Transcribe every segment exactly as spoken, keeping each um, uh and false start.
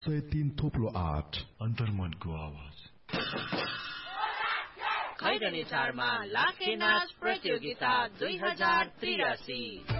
सय तीन थोप्लो आठ अन्तर्मनको आवाज। खैरनी चारमा लाखे नाच प्रतियोगिता दुई हजार त्रियासी।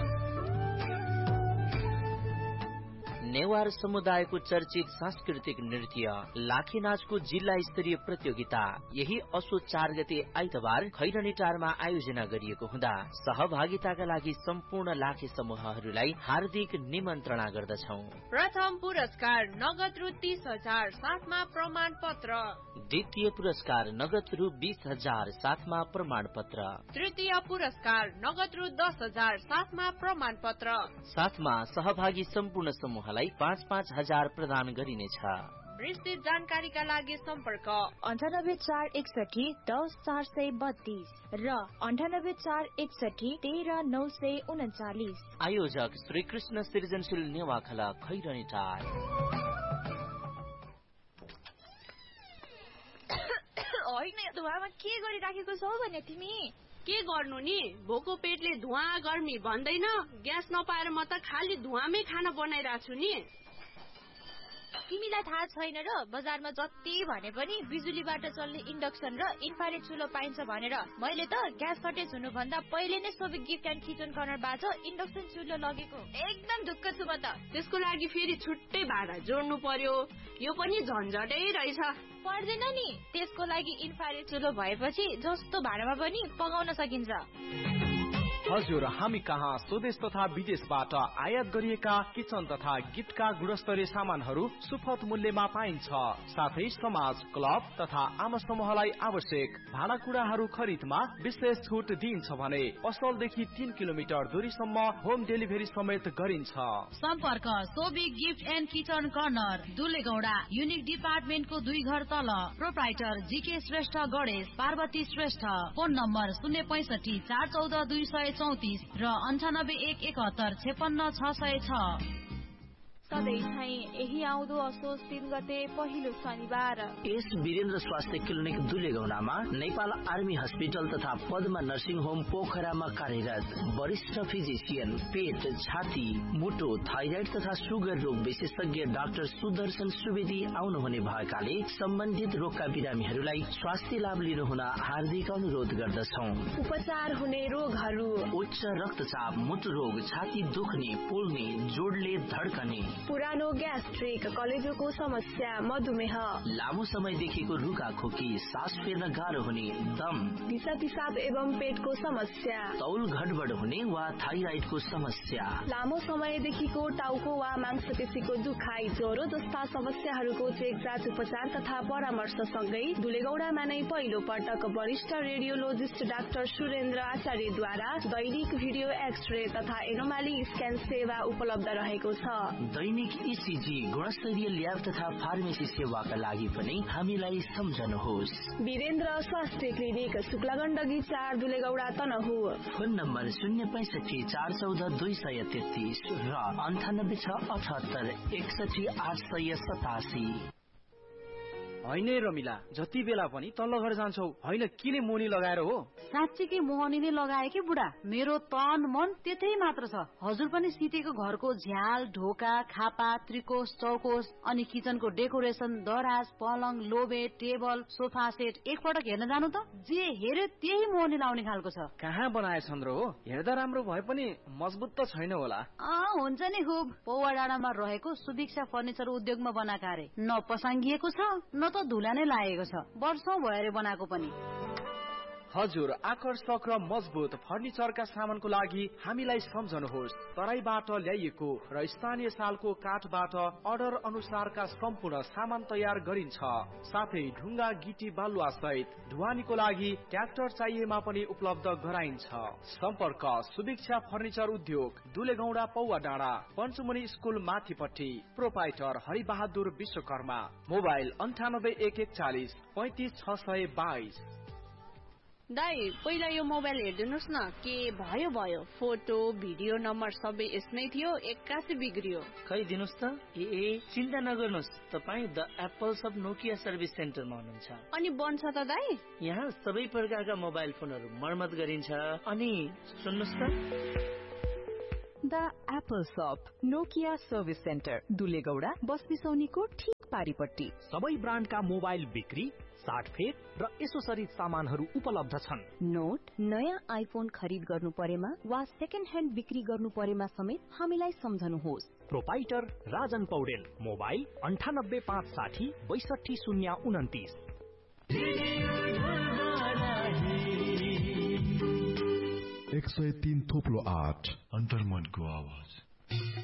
नेवार समुदायको चर्चित सांस्कृतिक नृत्य लाखे नाचको जिल्ला स्तरीय प्रतियोगिता यही असोज चार गते आइतबार खैरनीटारमा आयोजना गरिएको हुँदा सहभागिताका लागि सम्पूर्ण लाखे समूहहरूलाई हार्दिक निमन्त्रणा गर्दछौ। प्रथम पुरस्कार नगद रु तीस हजार साथमा प्रमाण पत्र। द्वितीय पुरस्कार नगद रु बीस हजार साथमा प्रमाण पत्र। तृतीय पुरस्कार नगद रु दस हजार साथमा प्रमाण पत्र। साथमा सहभागी सम्पूर्ण समूहलाई पाँच पाँच हजार प्रदान गरिनेछ। विस्तृत जानकारीका लागि सम्पर्क अन्ठानब्बे चार एकसठी दस चार सय बत्तीस र अन्ठानब्बे चार एकसठी तेह्र नौ सय उन्चालिस। आयोजक श्री कृष्ण सृजनशील नेवाखला खैरनीटार। होइन धुवामा के गरिराखेको छौ भने तिमी? के गर्नु नि, भोको पेटले धुवा गर्मी भन्दैन। ग्यास नपाएर म त खाली धुवामै खाना बनाइराछु नि। तिमीलाई थाहा छैन र बजारमा जति भने पनि बिजुलीबाट चल्ने इन्डक्सन र इन्फ्रारेड चुलो पाइन्छ भनेर मैले त ग्यास सर्टेज हुनु भन्दा पहिले नै सोभिक गिफ्ट एन्ड किचन कर्नरबाट इन्डक्सन चुलो लगेको। एकदम ढुक्क छु म त। त्यसको लागि फेरि छुट्टै भाडा जोड्नु पर्यो, यो पनि झन्झटै रहेछ। पर्दैन नि, त्यसको लागि इन्फ्रारेड चुलो भएपछि जस्तो भाडामा पनि पकाउन सकिन्छ। हजुर, हामी कहाँ स्वदेश तथा विदेशबाट आयात गरिएका किचन तथा गिफ्टका गुणस्तरीय सामानहरू सुपथ मूल्यमा पाइन्छ। साथै समाज, क्लब तथा आम समूहलाई आवश्यक भाँडाकुँडाहरू खरिदमा विशेष छुट दिइन्छ भने पसलदेखि तीन किलोमिटर दूरीसम्म होम डेलिभरी समेत गरिन्छ। सम्पर्क सोभिक gift and kitchen corner, दुलेगौडा, unique डिपार्टमेन्टको दुई घर तल। Proprietor GK Shrestha Ganesh, Parvati Shrestha. Phone number शून्य पैसठी चार चौध दुई सय चौतिस र अन्ठानब्बे एक एकहत्तर छेपन्न छ सय छ। सधैँ चाहिँ यही आउँदो असोज तीन गते पहिलो शनिबार एस वीरेन्द्र स्वास्थ्य क्लिनिक दुलेगौडामा नेपाल आर्मी हस्पिटल तथा पद्मा नर्सिङ होम पोखरामा कार्यरत वरिष्ठ फिजिसियन, पेट, छाती, मुटु, थाइराइड तथा सुगर रोग विशेषज्ञ डाक्टर सुदर्शन सुवेदी आउनुहुने भएकाले सम्बन्धित रोगका बिरामीहरूलाई स्वास्थ्य लाभ लिनुहुन हार्दिक अनुरोध गर्दछौ। उपचार हुने रोगहरू उच्च रक्तचाप, मुटु रोग, छाती दुख्ने, पोल्ने, जोडले धड्कने, पुरानो ग्यास्ट्रिक, कलेजोको समस्या, मधुमेह, लामो समयदेखिको रुगा खोकी, सास फेर्न गाह्रो हुने, दम, दिशा पिसाब एवं पेटको समस्या, तौल घटबड हुने वा थाइराइडको समस्या, लामो समयदेखिको टाउको वा मांसपेशीको दुखाइ, ज्वरो जस्ता समस्याहरूको चेकजाँच उपचार तथा परामर्श सँगै दुलेगौडामा नै पहिलो पटक वरिष्ठ रेडियोलोजिस्ट डाक्टर सुरेन्द्र आचार्यद्वारा दैनिक भिडियो एक्सरे तथा एनोमाली स्क्यान सेवा उपलब्ध रहेको छ। दैनिक इसिजी, गुणस्तरीय ल्याब तथा फार्मेसी सेवाका लागि पनि हामीलाई सम्झनुहोस्। वीरेन्द्र स्वास्थ्य क्लिनिक, शुक्लागण्डकी चार, दुलेगौडा तनहु। फोन नम्बर शून्य पैसठी चार चौध दुई सय तेत्तीस र अन्ठानब्बे छ अठहत्तर एकसठी आठ सय सतासी। होइन रमिला, जति बेला पनि तल्लो घर जान्छौ, होइन किन मोनी लगाएर हो? साँच्चीकै मोहनीले लगाए कि बुढा, मेरो तन मन त्यतै मात्र छ। हजुर पनि सितेको घरको झ्याल, ढोका, खापा, त्रिकोश, चौकोश अनि किचनको डेकोरेसन, दराज, पलङ, लोबे, टेबल, सोफा सेट एकपटक हेर्न जानु त। जे हेरे त्यही मोहनी लाउने खालको छ। कहाँ बनाएछन् र हो? हेर्दा राम्रो भए पनि मजबुत त छैन होला। अँ हुन्छ नि खुब। पौवा डाँडामा रहेको सुदीक्षा फर्निचर उद्योगमा बनाएका अरे। न पसाङ्गिएको छ न त धुला नै लागेको छ। वर्षौं भएर बनाएको पनि। हजुर, आकर्षक र मजबुत फर्निचरका सामानको लागि हामीलाई सम्झनुहोस्। तराईबाट ल्याइएको र स्थानीय सालको काठबाट अर्डर अनुसारका सम्पूर्ण सामान तयार गरिन्छ। साथै ढुङ्गा, गिटी, बालुवा सहित ढुवानीको लागि ट्र्याक्टर चाहिएमा पनि उपलब्ध गराइन्छ। सम्पर्क सुभिक्षा फर्निचर उद्योग, दुलेगौडा, पौवा डाँडा, पञ्चमुनि स्कुल माथिपट्टि। प्रोपाइटर हरिबहादुर विश्वकर्मा। मोबाइल अन्ठानब्बे एक एकचालिस पैंतिस छ सय बाइस। दाई, पहिला यो मोबाइल हेरिदिनुहोस् न, के भयो भयो। फोटो, भिडियो, नम्बर सबै यसमै थियो, एक्कासी बिग्रियो। खै दिनुहोस् त। ए ए चिन्ता नगर्नुहोस्, तपाईँ the apples of Nokia service सेन्टरमा हुनुहुन्छ। अनि बन्छ त दाई? यहाँ सबै प्रकारका मोबाइल फोनहरू मर्मत गरिन्छ। अनि सुन्नुहोस् त, द एप्पल शप, नोकिया सर्भिस सेन्टर, दुलेगौडा, बस बिसौनीको पारीपट्टि। सबै ब्रान्डका मोबाइल बिक्री, साटफेर र एसोसरिज सामानहरू उपलब्ध छन्। नोट, नयाँ आइफोन खरिद गर्नु परेमा वा सेकेन्ड ह्यान्ड बिक्री गर्नु परेमा समेत हामीलाई सम्झनुहोस्। प्रोपाइटर राजन पौडेल, मोबाइल अन्ठानब्बे पाँच साठी बैसठी शून्य उन्तिस। एक सय तीन थोप्लो आठ अन्तर्मनको आवाज।